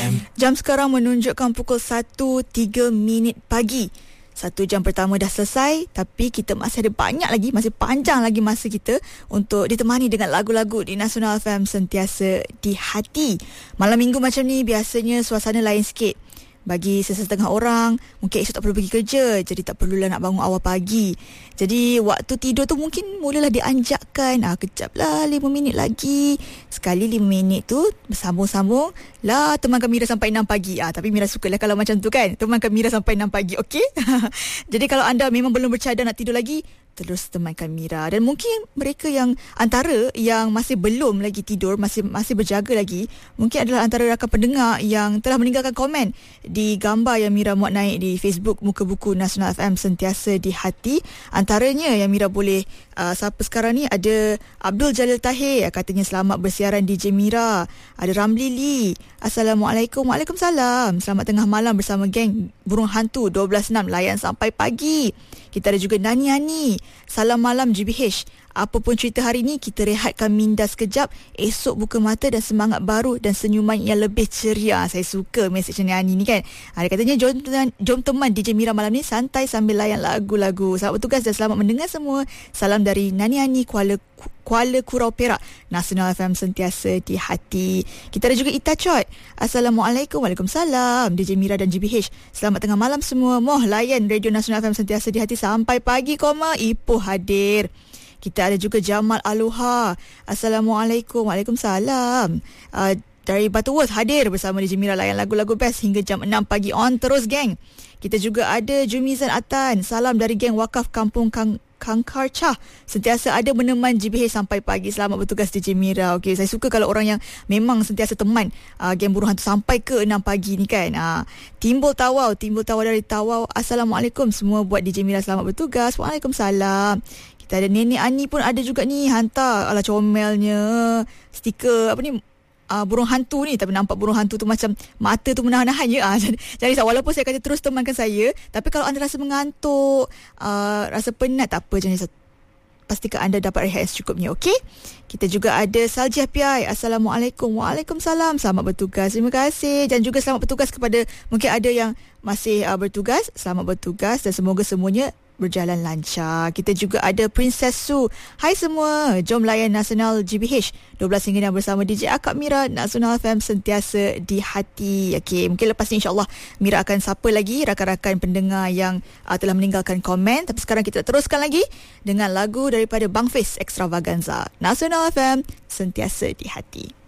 Jam sekarang menunjukkan pukul 1.03 pagi. 1 jam pertama dah selesai, tapi kita masih ada banyak lagi, masih panjang lagi masa kita untuk ditemani dengan lagu-lagu di Nasional FM sentiasa di hati. Malam minggu macam ni biasanya suasana lain sikit. Bagi sesetengah orang, mungkin esok tak perlu pergi kerja, jadi tak perlulah nak bangun awal pagi. Jadi waktu tidur tu mungkin mulalah dianjakkan, kejaplah 5 minit lagi. Sekali 5 minit tu bersambung-sambung lah, temankan Mira sampai 6 pagi. Tapi Mira suka lah kalau macam tu kan, temankan Mira sampai 6 pagi, okey? Jadi kalau anda memang belum bercadar nak tidur lagi, terus temankan Mira. Dan mungkin mereka yang antara yang masih belum lagi tidur, masih berjaga lagi, mungkin adalah antara rakan pendengar yang telah meninggalkan komen di gambar yang Mira muat naik di Facebook Muka Buku Nasional FM sentiasa di hati. Antaranya yang Mira boleh siapa sekarang ni, ada Abdul Jalil Tahir, katanya selamat bersiaran DJ Mira. Ada Ramli Lee, Assalamualaikum. Waalaikumsalam. Selamat tengah malam bersama geng Burung Hantu 12.6 layan sampai pagi. Kita ada juga Nani Hani, salam malam GBH. Apa pun cerita hari ni, kita rehatkan minda sekejap, esok buka mata dan semangat baru dan senyuman yang lebih ceria. Saya suka mesej Nani Hani ni kan. Dia katanya jom teman DJ Mira malam ni santai sambil layan lagu-lagu. Selamat bertugas dan selamat mendengar semua. Salam dari Nani Hani, Kuala Kurau Perak. Nasional FM sentiasa di hati. Kita ada juga Ita Chot, Assalamualaikum. Waalaikumsalam DJ Mira dan GBH. Selamat tengah malam semua. Moh layan Radio Nasional FM sentiasa di hati sampai pagi, Ipoh hadir. Kita ada juga Jamal Aloha, Assalamualaikum. Waalaikumsalam. Dari Butterworth hadir bersama DJ Mira layan lagu-lagu best hingga jam 6 pagi. On terus geng. Kita juga ada Jumizan Atan, salam dari geng Wakaf Kampung Kangkarcah, sentiasa ada meneman GBH sampai pagi. Selamat bertugas DJ Mira. Okey, saya suka kalau orang yang memang sentiasa teman geng Burung Hantu sampai ke 6 pagi ni kan. Timbul Tawau dari Tawau, Assalamualaikum semua buat DJ Mira, selamat bertugas. Waalaikumsalam. Kita ada Nenek Ani pun ada juga ni, hantar ala comelnya stiker apa ni, burung hantu ni, tapi nampak burung hantu tu macam mata tu menahan-nahan je. Jadi walaupun saya kata terus temankan saya, tapi kalau anda rasa mengantuk, rasa penat, tak apa, jangan, pastikan anda dapat rehat secukupnya, okey? Kita juga ada Salji Hapiai, Assalamualaikum. Waalaikumsalam. Selamat bertugas. Terima kasih. Dan juga selamat bertugas kepada mungkin ada yang masih bertugas. Selamat bertugas dan semoga semuanya berjalan lancar. Kita juga ada Princess Su. Hai semua, jom layan Nasional GBH 12 hingga bersama DJ Akak Mira. Nasional FM sentiasa di hati. Okey, mungkin lepas ni insyaAllah Mira akan sapa lagi rakan-rakan pendengar yang telah meninggalkan komen. Tapi sekarang kita teruskan lagi dengan lagu daripada Bang Fiz, Extravaganza. Nasional FM sentiasa di hati.